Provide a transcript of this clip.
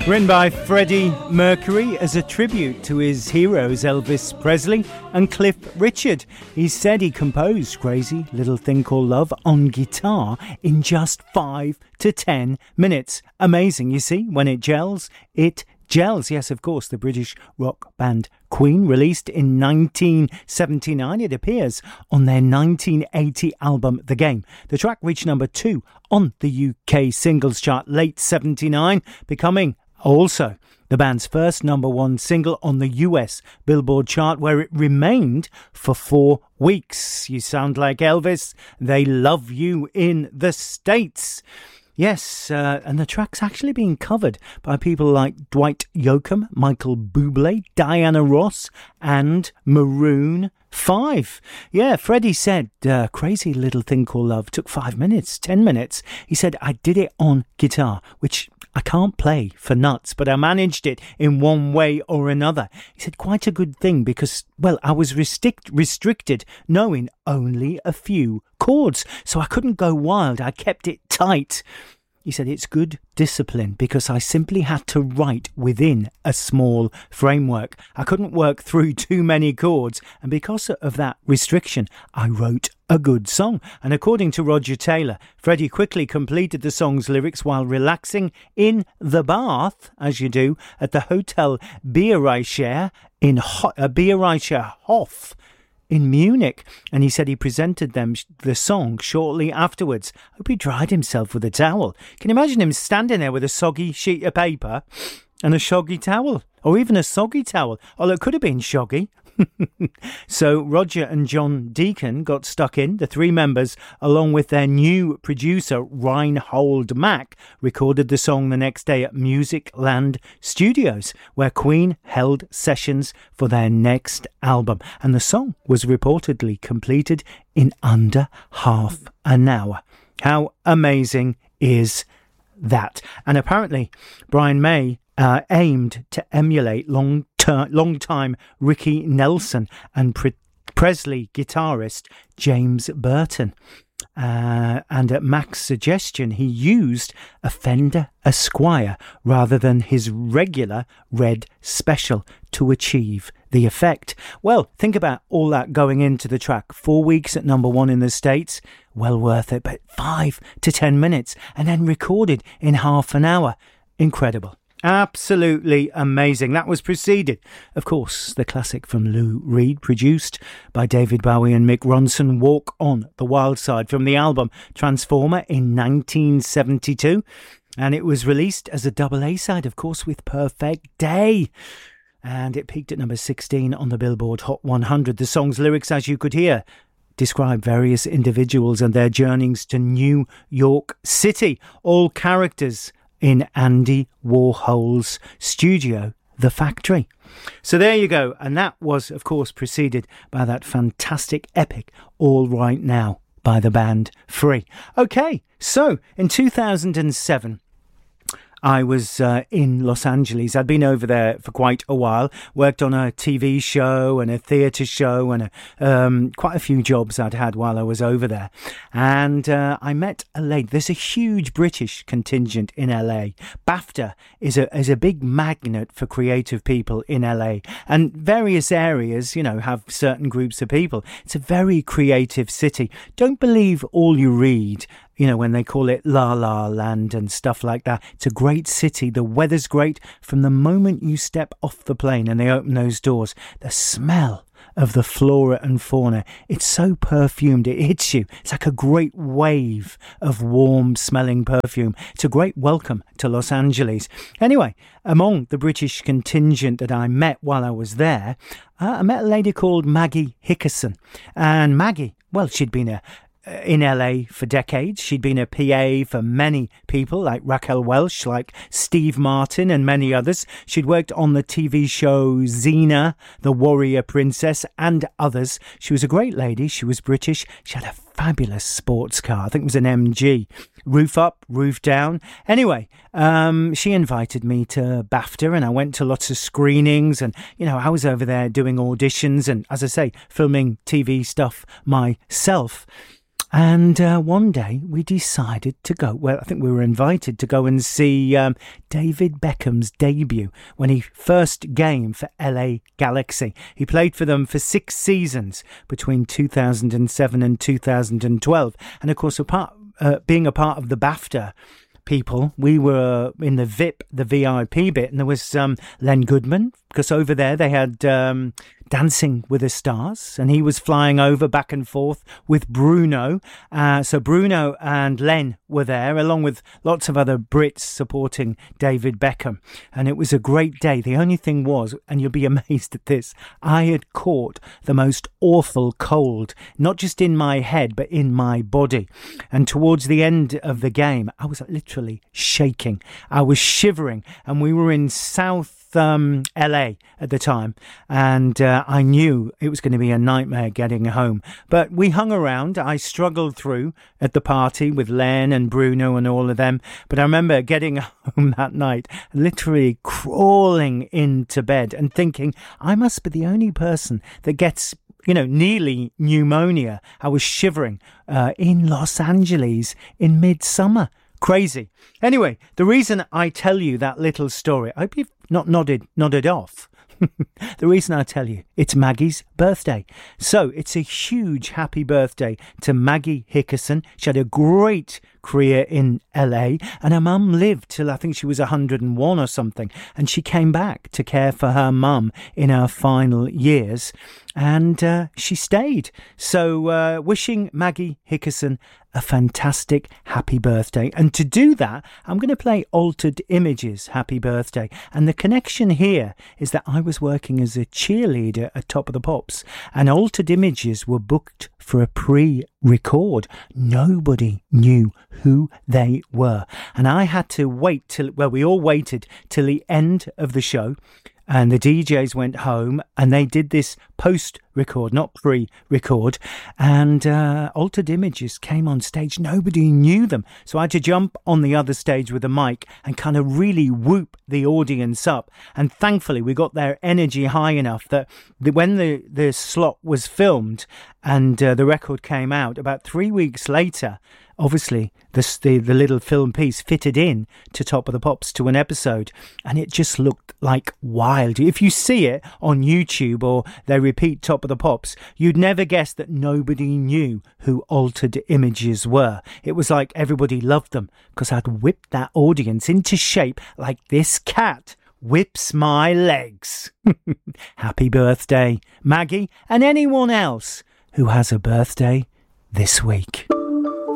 Written by Freddie Mercury as a tribute to his heroes Elvis Presley and Cliff Richard. He said he composed Crazy Little Thing Called Love on guitar in just 5 to 10 minutes. Amazing, you see, when it gels, it gels. Yes, of course, the British rock band Queen, released in 1979. It appears on their 1980 album The Game. The track reached number 2 on the UK singles chart late 79, becoming also the band's first number 1 single on the US Billboard chart, where it remained for 4 weeks. You sound like Elvis. They love you in the States. Yes, and the track's actually being covered by people like Dwight Yoakam, Michael Bublé, Diana Ross and Maroon 5. Yeah, Freddie said Crazy Little Thing Called Love took 5 minutes, 10 minutes. He said, I did it on guitar, which I can't play for nuts, but I managed it in one way or another. He said, quite a good thing because, well, I was restricted knowing only a few chords, so I couldn't go wild. I kept it tight. He said, it's good discipline because I simply had to write within a small framework. I couldn't work through too many chords, and because of that restriction, I wrote a good song. And according to Roger Taylor, Freddie quickly completed the song's lyrics while relaxing in the bath, as you do, at the Hotel Bierreicher in Bierreicher Hof in Munich, and he said he presented them the song shortly afterwards. I hope he dried himself with a towel. Can you imagine him standing there with a soggy sheet of paper and a shoggy towel, or even a soggy towel? Oh, it could have been shoggy. So Roger and John Deacon got stuck in. The 3 members, along with their new producer Reinhold Mack, recorded the song the next day at Music Land Studios, where Queen held sessions for their next album. And the song was reportedly completed in under half an hour. How amazing is that? And apparently Brian May aimed to emulate long-time Ricky Nelson and Presley guitarist James Burton. And at Mac's suggestion, he used a Fender Esquire rather than his regular red Special to achieve the effect. Well, think about all that going into the track. 4 weeks at number 1 in the States, well worth it, but 5 to 10 minutes and then recorded in half an hour. Incredible. Absolutely amazing. That was preceded, of course, the classic from Lou Reed, produced by David Bowie and Mick Ronson, Walk on the Wild Side, from the album Transformer in 1972. And it was released as a double A-side, of course, with Perfect Day. And it peaked at number 16 on the Billboard Hot 100. The song's lyrics, as you could hear, describe various individuals and their journeys to New York City, all characters in Andy Warhol's studio, The Factory. So there you go. And that was, of course, preceded by that fantastic epic All Right Now by the band Free. Okay, so in 2007, I was in Los Angeles. I'd been over there for quite a while, worked on a TV show and a theatre show and quite a few jobs I'd had while I was over there. And I met a lady. There's a huge British contingent in LA. BAFTA is a big magnet for creative people in LA. And various areas, you know, have certain groups of people. It's a very creative city. Don't believe all you read, you know, when they call it La La Land and stuff like that. It's a great city. The weather's great. From the moment you step off the plane and they open those doors, the smell of the flora and fauna, it's so perfumed, it hits you. It's like a great wave of warm smelling perfume. It's a great welcome to Los Angeles. Anyway, among the British contingent that I met while I was there, I met a lady called Maggie Hickerson. And Maggie, well, she'd been in LA for decades. She'd been a PA for many people like Raquel Welch, like Steve Martin and many others. She'd worked on the TV show Xena, The Warrior Princess, and others. She was a great lady. She was British. She had a fabulous sports car. I think it was an MG. Roof up, roof down. Anyway, she invited me to BAFTA and I went to lots of screenings and, you know, I was over there doing auditions and, as I say, filming TV stuff myself. And one day we decided to go. Well, I think we were invited to go and see David Beckham's debut when he first game for LA Galaxy. He played for them for 6 seasons between 2007 and 2012. And of course, being a part of the BAFTA people, we were in the VIP bit, and there was Len Goodman, because over there they had Dancing with the Stars, and he was flying over back and forth with Bruno. So Bruno and Len were there, along with lots of other Brits supporting David Beckham. And it was a great day. The only thing was, and you'll be amazed at this, I had caught the most awful cold, not just in my head, but in my body. And towards the end of the game, I was literally shaking. I was shivering, and we were in South LA at the time, and I knew it was going to be a nightmare getting home, but we hung around. I struggled through at the party with Len and Bruno and all of them, but I remember getting home that night, literally crawling into bed and thinking, I must be the only person that gets nearly pneumonia. I was shivering in Los Angeles in midsummer. Crazy. Anyway, the reason I tell you that little story, I hope you've not nodded off. The reason I tell you, it's Maggie's birthday. So it's a huge happy birthday to Maggie Hickerson. She had a great career in LA, and her mum lived till I think she was 101 or something, and she came back to care for her mum in her final years, and she stayed. So wishing Maggie Hickerson a fantastic happy birthday. And to do that, I'm going to play Altered Images Happy Birthday. And the connection here is that I was working as a cheerleader at Top of the Pops, and Altered Images were booked for a pre-record. Nobody knew who they were, and I had to wait we all waited till the end of the show, and the DJs went home, and they did this post-record, not pre-record, and Altered Images came on stage. Nobody knew them, so I had to jump on the other stage with a mic and kind of really whoop the audience up, and thankfully we got their energy high enough that when the slot was filmed and the record came out, about 3 weeks later, obviously the little film piece fitted in to Top of the Pops, to an episode, and it just looked like wild. If you see it on YouTube or they repeat Top of the Pops, you'd never guess that nobody knew who Altered Images were. It was like everybody loved them, because I'd whipped that audience into shape like this cat whips my legs. Happy birthday, Maggie, and anyone else who has a birthday this week.